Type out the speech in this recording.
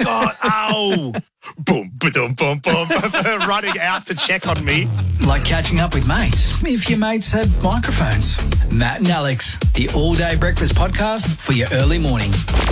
God, ow. Boom, ba-dum, boom, boom, running out to check on me. Like catching up with mates, if your mates had microphones. Matt and Alex, the All Day Breakfast podcast for your early morning.